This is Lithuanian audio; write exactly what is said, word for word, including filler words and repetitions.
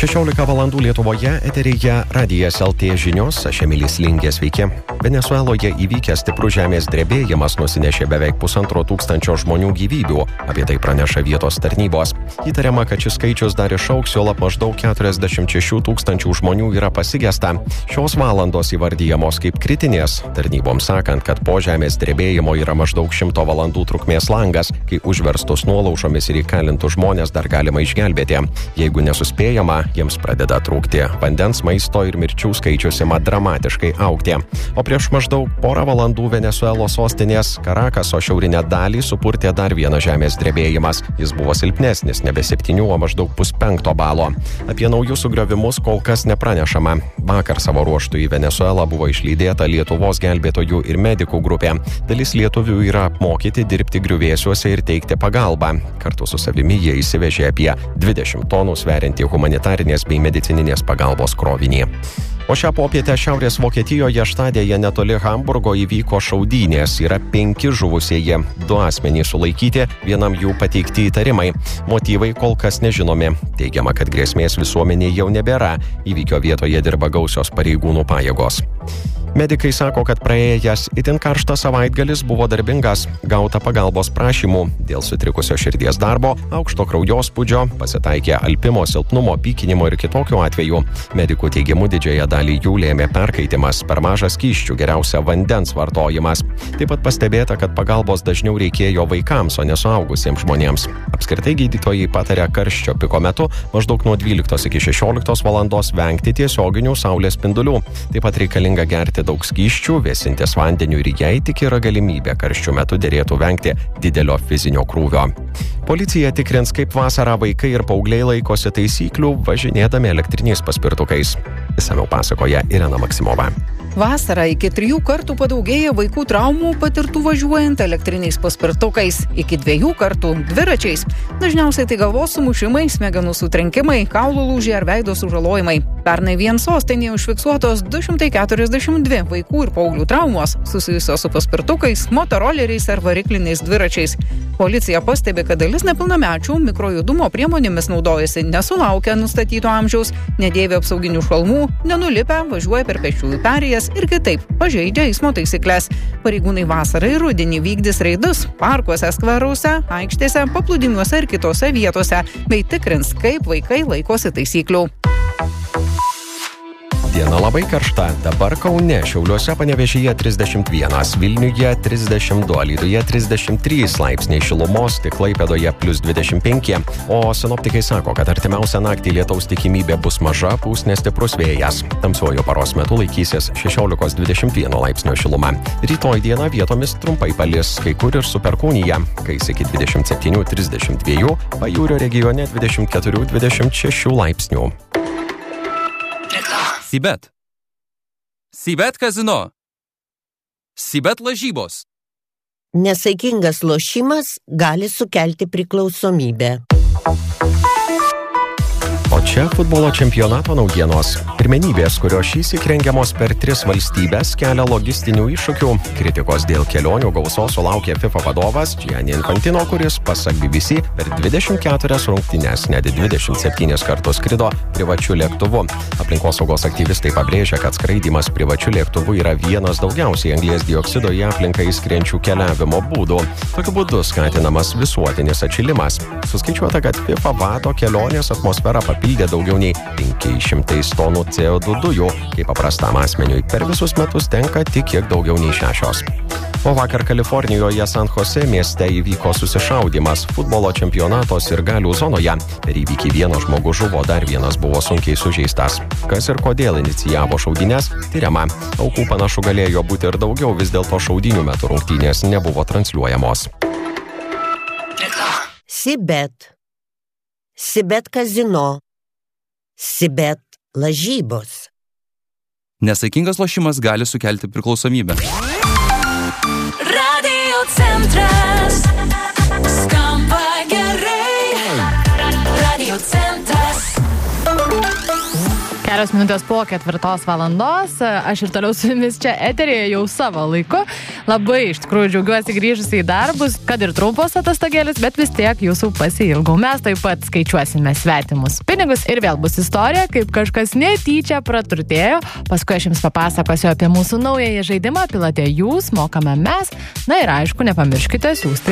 šešiolika valandų Lietuvoje, eteryje Radijas L T žinios, aš Emilis Lingė, sveiki. Venesueloje įvykęs stiprus žemės drebėjimas nusinešė beveik pusantro tūkstančio žmonių gyvybių, apie tai praneša vietos tarnybos. Įtariama, kad šis skaičius dar išaugs, juolab maždaug keturiasdešimt šešių tūkstančių žmonių yra pasigesta. Šios valandos įvardyjamos kaip kritinės, tarnyboms sakant, kad po žemės drebėjimo yra maždaug šimto valandų trukmės langas, kai užverstus nuolaužomis ir įkalintus žmonės dar galima išgelbėti. Jeigu nesuspėjama, jiems pradeda trūkti vandens, maisto ir mirčių skaičius ima dramatiškai augti. O prieš maždaug porą valandų Venesuelos sostinės Karakaso šiaurinę dalį supurtė dar vienas žemės drebėjimas. Jis buvo silpnesnis, nebe septynių, o maždaug puspenkto balo. Apie naujus sugriovimus kol kas nepranešama. Vakar savo ruožtu į Venesuelą buvo išlydėta Lietuvos gelbėtojų ir medikų grupė. Dalis lietuvių yra apmokyti dirbti griuvėsiuose ir teikti pagalbą. Kartu su savimi jie įsivežė apie dvidešimt tonų sveriantį humanitarinės bei medicininės pagalbos krovinį. O šią popietę Šiaurės Vokietijoje štadėje netoli Hamburgo įvyko šaudynės. Yra penki žuvusieji, du asmenys sulaikyti, vienam jų pateikti įtarimai. Motyvai kol kas nežinomi. Teigiama, kad grėsmės visuomenėje jau nebėra. Įvykio vietoje dirba gausios pareigūnų pajėgos. Medikai sako, kad praėjęs itin karštas savaitgalis buvo darbingas. Gauta pagalbos prašymų dėl sutrikusio širdies darbo, aukšto kraujospūdžio, pasitaikė alpimo, silpnumo, pykinimo ir kitokių atvejų. Medikų teigimu didžiąją dalį jų lėmė perkaitimas, per mažas skysčių, geriausia vandens vartojimas. Taip pat pastebėta, kad pagalbos dažniau reikėjo vaikams, o ne suaugusiems žmonėms. Apskritai gydytojai pataria karščio piko metu maždaug nuo dvyliktos iki šešioliktos valandos vengti tiesioginių saulės spindulių. Taip pat reikalinga gerti daug skysčių, vėsintis vandeniu ir jei tik yra galimybė, karščių metu derėtų vengti didelio fizinio krūvio. Policija tikrins, kaip vasarą vaikai ir paaugliai laikosi taisyklių, važinėdami elektriniais paspirtukais. Išsamiau pasakoja Irena Maksimova. Vasarą iki trijų kartų padaugėja vaikų traumų patirtų važiuojant elektriniais paspirtukais, iki dviejų kartų dviračiais. Dažniausiai tai galvos sumušimai, smegenų sutrenkimai, kaulų lūžiai ar veido sužalojimai. Pernai vien sostinėje užfiksuotos du šimtai keturiasdešimt dvi vaikų ir paauglių traumos susijusios su paspirtukais, motoroleriais ar varikliniais dviračiais. Policija pastebi, kad dalis nepilnamečių mikrojudumo priemonėmis naudojasi nesulaukę nustatyto amžiaus, nedėvi apsauginių šalmų, nenulipę, važiuoja per pėsčiųjų perėjas ir kitaip pažeidžia eismo taisyklės. Pareigūnai vasarą ir rudenį vykdys reidus parkuose, skveruose, aikštėse, paplūdimiuose ir kitose vietose, bei tikrins, kaip vaikai laikosi taisyklių. Diena labai karšta. Dabar Kaune, Šiauliuose, Panevėžyje trisdešimt vienas, Vilniuje trisdešimt du, Alytuje trisdešimt trys laipsniai šilumos, tik Klaipėdoje plius dvidešimt penki. O sinoptikai sako, kad artimiausią naktį lietaus tikimybė bus maža, pūs nestiprus vėjas. Tamsiuoju paros metu laikysis šešiolika dvidešimt vienas laipsnio šiluma. Rytoj dieną vietomis trumpai palis, kai kur ir su perkūnija, kais iki dvidešimt septyni trisdešimt dva, pajūrio regione dvidešimt keturi dvidešimt šeši laipsnių. Sibet. Sibet kazino. Sibet lažybos. Nesaikingas lošimas gali sukelti priklausomybę. O čia futbolo čempionato naujienos. Pirmenybės, kurios šįsyk rengiamos per tris valstybės, kelia logistinių iššūkių. Kritikos dėl kelionių gausos sulaukė FIFA vadovas Gianni Infantino, kuris, pasak B B C, per dvidešimt keturias rungtynes net dvidešimt septynis kartus skrido privačiu lėktuvu. Aplinkosaugos aktyvistai pabrėžia, kad skraidymas privačiu lėktuvu yra vienas daugiausiai anglies dioksido į aplinką įskrenčių keliavimo būdų. Tokiu būdu skatinamas visuotinis atšilimas. Suskaičiuota, kad FIFA vado kelionės atmosferą papildė daugiau nei penki šimtai tonų C O du dujų, kaip paprastam asmeniui per visus metus tenka tik kiek daugiau nei šešios. O vakar Kalifornijoje San Jose mieste įvyko susišaudymas futbolo čempionato sirgalių zonoje. Per įvykį vienas žmogus žuvo, dar vienas buvo sunkiai sužeistas. Kas ir kodėl inicijavo šaudynes, tyriama. Aukų panašu galėjo būti ir daugiau, vis dėlto šaudynių metu rungtynės nebuvo transliuojamos. Sibet. Sibet kazino. Sibet lažybos. Nesaikingas lošimas gali sukelti priklausomybę. Radio centras skamba gerai. Radio centras. Kelios minutės po ketvirtos valandos. Aš ir toliau su jumis čia eterėje jau savo laiku. Labai iš tikrųjų džiaugiuosi grįžusi į darbus, kad ir trumpos atostogėlis, bet vis tiek jūsų pasiilgau. Mes taip pat skaičiuosime svetimus pinigus ir vėl bus istorija, kaip kažkas netyčia praturtėjo. Paskui aš jums papasakosiu apie mūsų naująjį žaidimą. Pilate jūs, mokame mes. Na ir aišku, nepamirškite siųsti